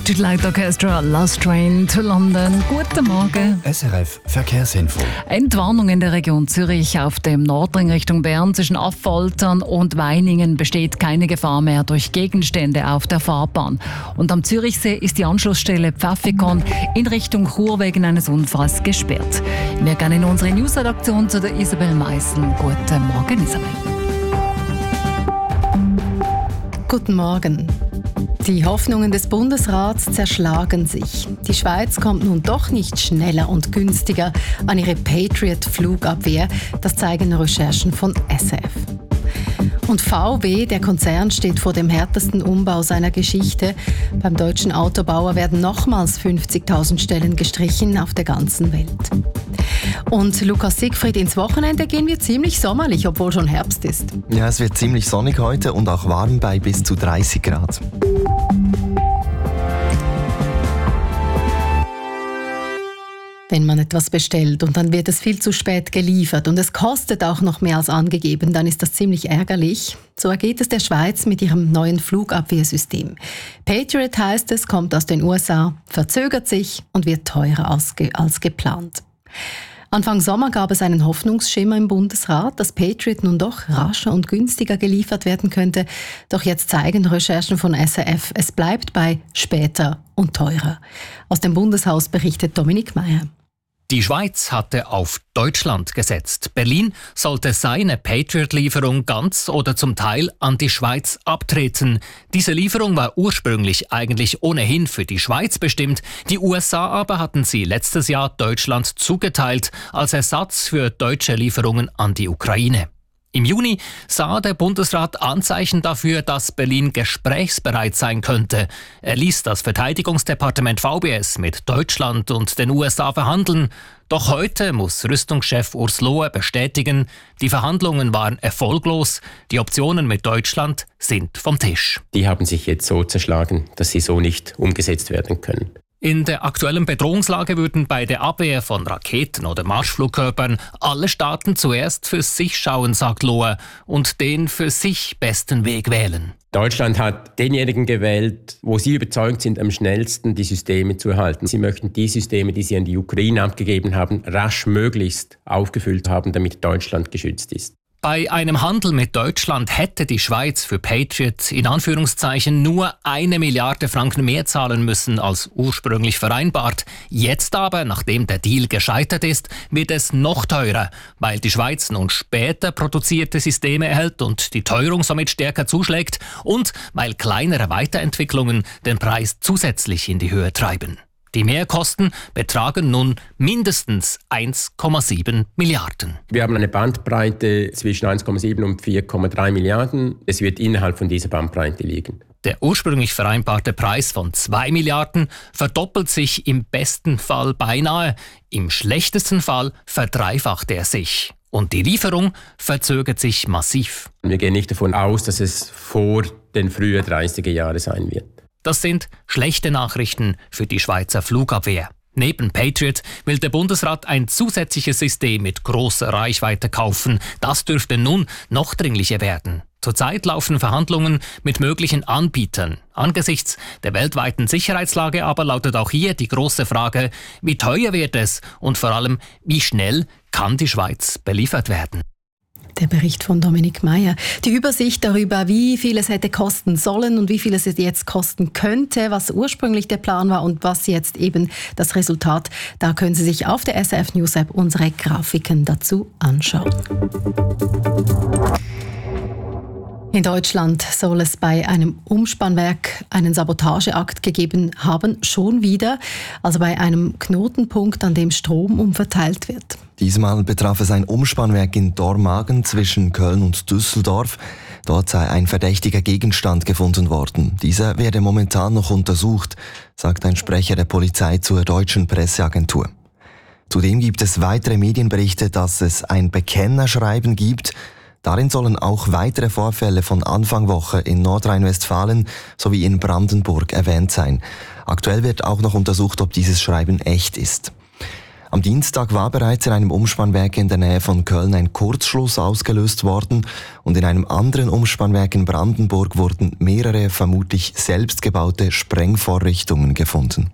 Light Orchestra, Last Train to London. Guten Morgen. SRF Verkehrsinfo. Entwarnung in der Region Zürich auf dem Nordring Richtung Bern. Zwischen Affoltern und Weiningen besteht keine Gefahr mehr durch Gegenstände auf der Fahrbahn. Und am Zürichsee ist die Anschlussstelle Pfäffikon in Richtung Chur wegen eines Unfalls gesperrt. Wir gehen in unsere Newsredaktion zu der Isabel Meissen. Guten Morgen, Isabel. Guten Morgen. Die Hoffnungen des Bundesrats zerschlagen sich. Die Schweiz kommt nun doch nicht schneller und günstiger an ihre Patriot-Flugabwehr. Das zeigen Recherchen von SRF. Und VW, der Konzern, steht vor dem härtesten Umbau seiner Geschichte. Beim deutschen Autobauer werden nochmals 50.000 Stellen gestrichen auf der ganzen Welt. Und Lukas Siegfried, ins Wochenende gehen wir ziemlich sommerlich, obwohl schon Herbst ist. Ja, es wird ziemlich sonnig heute und auch warm bei bis zu 30 Grad. Wenn man etwas bestellt und dann wird es viel zu spät geliefert und es kostet auch noch mehr als angegeben, dann ist das ziemlich ärgerlich. So ergeht es der Schweiz mit ihrem neuen Flugabwehrsystem. Patriot heißt es, kommt aus den USA, verzögert sich und wird teurer als geplant. Anfang Sommer gab es einen Hoffnungsschimmer im Bundesrat, dass Patriot nun doch rascher und günstiger geliefert werden könnte. Doch jetzt zeigen Recherchen von SRF, es bleibt bei später und teurer. Aus dem Bundeshaus berichtet Dominik Meyer. Die Schweiz hatte auf Deutschland gesetzt. Berlin sollte seine Patriot-Lieferung ganz oder zum Teil an die Schweiz abtreten. Diese Lieferung war ursprünglich eigentlich ohnehin für die Schweiz bestimmt. Die USA aber hatten sie letztes Jahr Deutschland zugeteilt als Ersatz für deutsche Lieferungen an die Ukraine. Im Juni sah der Bundesrat Anzeichen dafür, dass Berlin gesprächsbereit sein könnte. Er ließ das Verteidigungsdepartement VBS mit Deutschland und den USA verhandeln. Doch heute muss Rüstungschef Urs Lohe bestätigen, die Verhandlungen waren erfolglos. Die Optionen mit Deutschland sind vom Tisch. Die haben sich jetzt so zerschlagen, dass sie so nicht umgesetzt werden können. In der aktuellen Bedrohungslage würden bei der Abwehr von Raketen oder Marschflugkörpern alle Staaten zuerst für sich schauen, sagt Lohe, und den für sich besten Weg wählen. Deutschland hat denjenigen gewählt, wo sie überzeugt sind, am schnellsten die Systeme zu erhalten. Sie möchten die Systeme, die sie an die Ukraine abgegeben haben, rasch möglichst aufgefüllt haben, damit Deutschland geschützt ist. Bei einem Handel mit Deutschland hätte die Schweiz für Patriot in Anführungszeichen nur 1 Milliarde Franken mehr zahlen müssen als ursprünglich vereinbart. Jetzt aber, nachdem der Deal gescheitert ist, wird es noch teurer, weil die Schweiz nun später produzierte Systeme erhält und die Teuerung somit stärker zuschlägt und weil kleinere Weiterentwicklungen den Preis zusätzlich in die Höhe treiben. Die Mehrkosten betragen nun mindestens 1,7 Milliarden. Wir haben eine Bandbreite zwischen 1,7 und 4,3 Milliarden. Es wird innerhalb von dieser Bandbreite liegen. Der ursprünglich vereinbarte Preis von 2 Milliarden verdoppelt sich im besten Fall beinahe. Im schlechtesten Fall verdreifacht er sich. Und die Lieferung verzögert sich massiv. Wir gehen nicht davon aus, dass es vor den frühen 30er Jahren sein wird. Das sind schlechte Nachrichten für die Schweizer Flugabwehr. Neben Patriot will der Bundesrat ein zusätzliches System mit großer Reichweite kaufen. Das dürfte nun noch dringlicher werden. Zurzeit laufen Verhandlungen mit möglichen Anbietern. Angesichts der weltweiten Sicherheitslage aber lautet auch hier die große Frage, wie teuer wird es und vor allem, wie schnell kann die Schweiz beliefert werden? Der Bericht von Dominik Meyer. Die Übersicht darüber, wie viel es hätte kosten sollen und wie viel es jetzt kosten könnte, was ursprünglich der Plan war und was jetzt eben das Resultat, da können Sie sich auf der SRF News App unsere Grafiken dazu anschauen. In Deutschland soll es bei einem Umspannwerk einen Sabotageakt gegeben haben, schon wieder, also bei einem Knotenpunkt, an dem Strom umverteilt wird. Diesmal betraf es ein Umspannwerk in Dormagen zwischen Köln und Düsseldorf. Dort sei ein verdächtiger Gegenstand gefunden worden. Dieser werde momentan noch untersucht, sagt ein Sprecher der Polizei zur deutschen Presseagentur. Zudem gibt es weitere Medienberichte, dass es ein Bekennerschreiben gibt. Darin sollen auch weitere Vorfälle von Anfang Woche in Nordrhein-Westfalen sowie in Brandenburg erwähnt sein. Aktuell wird auch noch untersucht, ob dieses Schreiben echt ist. Am Dienstag war bereits in einem Umspannwerk in der Nähe von Köln ein Kurzschluss ausgelöst worden und in einem anderen Umspannwerk in Brandenburg wurden mehrere vermutlich selbstgebaute Sprengvorrichtungen gefunden.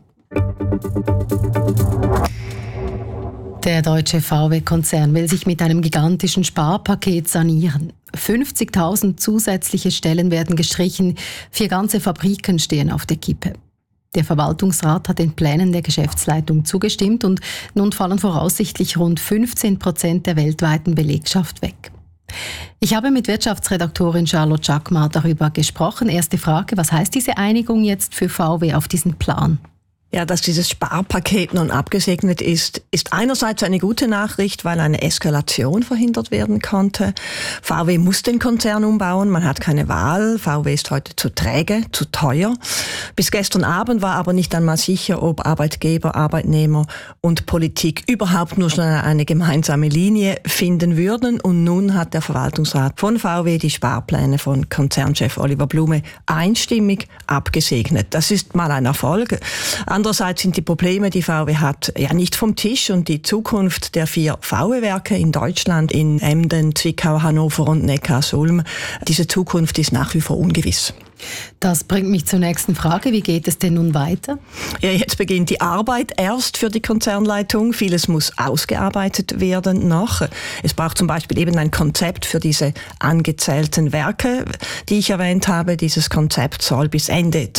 Der deutsche VW-Konzern will sich mit einem gigantischen Sparpaket sanieren. 50.000 zusätzliche Stellen werden gestrichen, 4 ganze Fabriken stehen auf der Kippe. Der Verwaltungsrat hat den Plänen der Geschäftsleitung zugestimmt und nun fallen voraussichtlich rund 15% der weltweiten Belegschaft weg. Ich habe mit Wirtschaftsredaktorin Charlotte Jacquemart darüber gesprochen. Erste Frage, was heißt diese Einigung jetzt für VW auf diesen Plan? Ja, dass dieses Sparpaket nun abgesegnet ist, ist einerseits eine gute Nachricht, weil eine Eskalation verhindert werden konnte. VW muss den Konzern umbauen, man hat keine Wahl. VW ist heute zu träge, zu teuer. Bis gestern Abend war aber nicht einmal sicher, ob Arbeitgeber, Arbeitnehmer und Politik überhaupt nur schon eine gemeinsame Linie finden würden. Und nun hat der Verwaltungsrat von VW die Sparpläne von Konzernchef Oliver Blume einstimmig abgesegnet. Das ist mal ein Erfolg. Andererseits sind die Probleme, die VW hat, ja nicht vom Tisch und die Zukunft der 4 VW-Werke in Deutschland, in Emden, Zwickau, Hannover und Neckarsulm, diese Zukunft ist nach wie vor ungewiss. Das bringt mich zur nächsten Frage. Wie geht es denn nun weiter? Ja, jetzt beginnt die Arbeit erst für die Konzernleitung. Vieles muss ausgearbeitet werden noch. Es braucht zum Beispiel eben ein Konzept für diese angezählten Werke, die ich erwähnt habe. Dieses Konzept soll bis Ende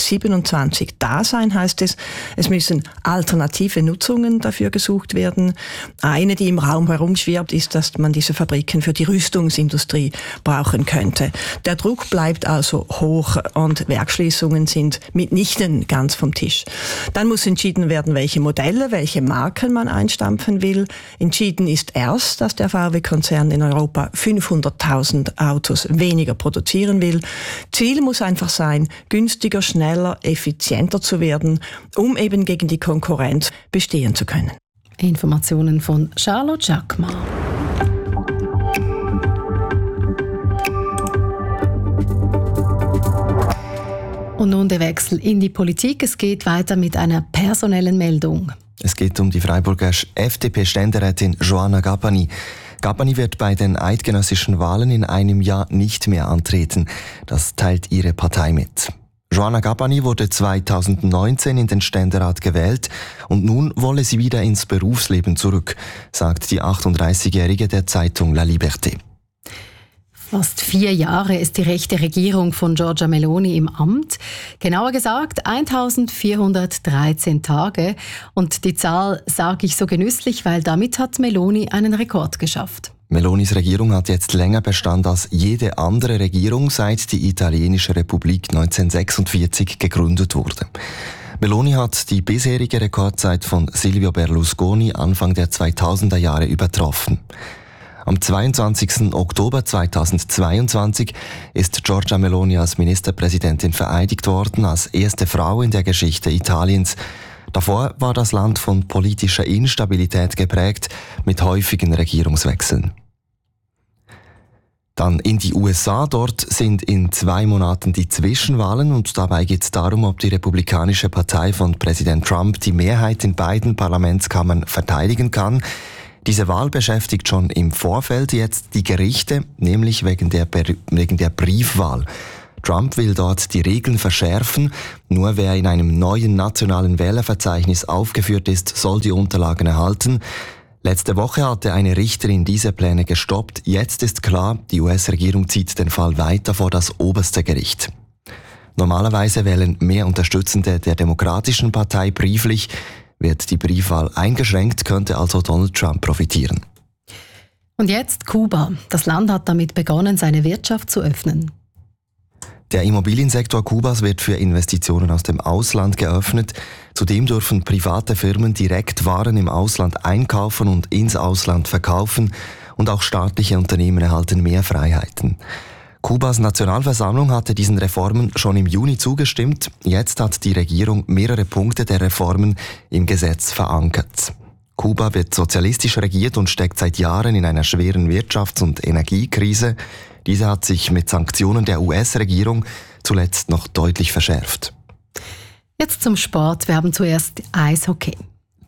2027 da sein, heißt es. Es müssen alternative Nutzungen dafür gesucht werden. Eine, die im Raum herumschwirbt, ist, dass man diese Fabriken für die Rüstungsindustrie brauchen könnte. Der Druck bleibt also hoch und Werksschließungen sind mitnichten ganz vom Tisch. Dann muss entschieden werden, welche Modelle, welche Marken man einstampfen will. Entschieden ist erst, dass der VW-Konzern in Europa 500.000 Autos weniger produzieren will. Ziel muss einfach sein, günstiger, schneller, effizienter zu werden, um eben gegen die Konkurrenz bestehen zu können. Informationen von Charlotte Jacquemart. Und nun der Wechsel in die Politik. Es geht weiter mit einer personellen Meldung. Es geht um die Freiburger FDP-Ständerätin Joanna Gabbani. Gabbani wird bei den eidgenössischen Wahlen in einem Jahr nicht mehr antreten. Das teilt ihre Partei mit. Joanna Gabbani wurde 2019 in den Ständerat gewählt und nun wolle sie wieder ins Berufsleben zurück, sagt die 38-Jährige der Zeitung La Liberté. Fast 4 Jahre ist die rechte Regierung von Giorgia Meloni im Amt. Genauer gesagt 1413 Tage. Und die Zahl sage ich so genüsslich, weil damit hat Meloni einen Rekord geschafft. Melonis Regierung hat jetzt länger Bestand als jede andere Regierung, seit die italienische Republik 1946 gegründet wurde. Meloni hat die bisherige Rekordzeit von Silvio Berlusconi Anfang der 2000er Jahre übertroffen. Am 22. Oktober 2022 ist Giorgia Meloni als Ministerpräsidentin vereidigt worden, als erste Frau in der Geschichte Italiens. Davor war das Land von politischer Instabilität geprägt, mit häufigen Regierungswechseln. Dann in die USA. Dort sind in 2 Monaten die Zwischenwahlen und dabei geht es darum, ob die Republikanische Partei von Präsident Trump die Mehrheit in beiden Parlamentskammern verteidigen kann. Diese Wahl beschäftigt schon im Vorfeld jetzt die Gerichte, nämlich wegen der Briefwahl. Trump will dort die Regeln verschärfen. Nur wer in einem neuen nationalen Wählerverzeichnis aufgeführt ist, soll die Unterlagen erhalten. Letzte Woche hatte eine Richterin diese Pläne gestoppt. Jetzt ist klar, die US-Regierung zieht den Fall weiter vor das oberste Gericht. Normalerweise wählen mehr Unterstützende der Demokratischen Partei brieflich. Wird die Briefwahl eingeschränkt, könnte also Donald Trump profitieren. Und jetzt Kuba. Das Land hat damit begonnen, seine Wirtschaft zu öffnen. Der Immobiliensektor Kubas wird für Investitionen aus dem Ausland geöffnet. Zudem dürfen private Firmen direkt Waren im Ausland einkaufen und ins Ausland verkaufen. Und auch staatliche Unternehmen erhalten mehr Freiheiten. Kubas Nationalversammlung hatte diesen Reformen schon im Juni zugestimmt. Jetzt hat die Regierung mehrere Punkte der Reformen im Gesetz verankert. Kuba wird sozialistisch regiert und steckt seit Jahren in einer schweren Wirtschafts- und Energiekrise. Diese hat sich mit Sanktionen der US-Regierung zuletzt noch deutlich verschärft. Jetzt zum Sport. Wir haben zuerst Eishockey.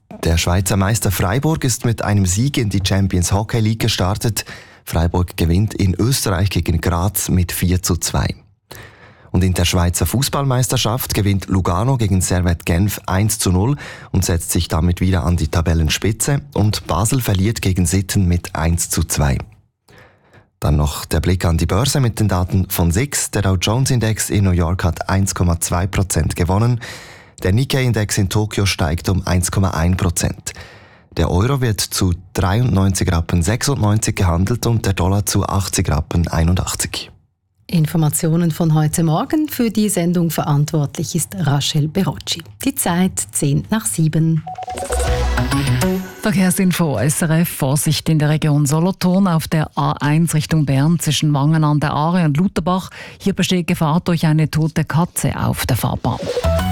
Der Schweizer Meister Freiburg ist mit einem Sieg in die Champions Hockey League gestartet. Freiburg gewinnt in Österreich gegen Graz mit 4:2. Und in der Schweizer Fußballmeisterschaft gewinnt Lugano gegen Servette Genf 1:0 und setzt sich damit wieder an die Tabellenspitze. Und Basel verliert gegen Sitten mit 1:2. Dann noch der Blick an die Börse mit den Daten von SIX. Der Dow Jones Index in New York hat 1,2% gewonnen. Der Nikkei-Index in Tokio steigt um 1,1%. Der Euro wird zu 93,96 Rappen gehandelt und der Dollar zu 80,81 Rappen. Informationen von heute Morgen. Für die Sendung verantwortlich ist Rachel Berocci. Die Zeit 6:10. Verkehrsinfo SRF. Vorsicht in der Region Solothurn auf der A1 Richtung Bern zwischen Wangen an der Aare und Lutherbach. Hier besteht Gefahr durch eine tote Katze auf der Fahrbahn.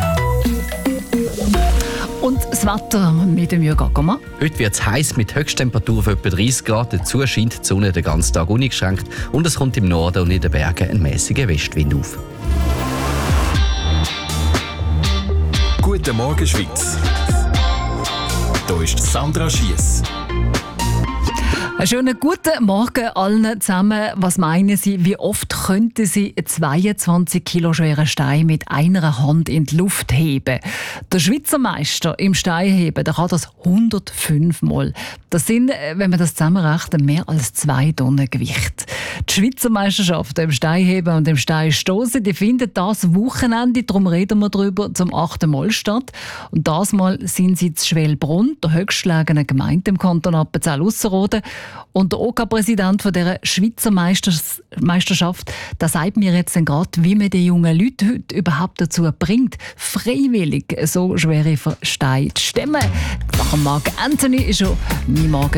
Und das Wetter mit dem Jürgen Ackermann. Heute wird es heiß mit Höchsttemperatur von etwa 30 Grad. Dazu scheint die Sonne den ganzen Tag uneingeschränkt und es kommt im Norden und in den Bergen ein mäßiger Westwind auf. Guten Morgen, Schweiz. Hier ist Sandra Schiess. Einen schönen guten Morgen allen zusammen. Was meinen Sie, wie oft könnten Sie einen 22 Kilo schweren Stein mit einer Hand in die Luft heben? Der Schweizer Meister im Steinheben, der kann das 105 Mal. Das sind, wenn man das zusammenrechnet, mehr als 2 Tonnen Gewicht. Die Schweizer Meisterschaft im Steinheben und im Steinstossen, die findet das Wochenende, darum reden wir darüber, zum 8. Mal statt. Und das Mal sind sie in Schwelbrunn, der höchstgelegenen Gemeinde im Kanton Appenzell-Ausserrhoden. Und der OK-Präsident von dieser Schweizer Meisterschaft, der sagt mir jetzt gerade, wie man die jungen Leute heute überhaupt dazu bringt, freiwillig so schwere Steine zu stemmen. Nach dem Marc Anthony ist schon mein Morgen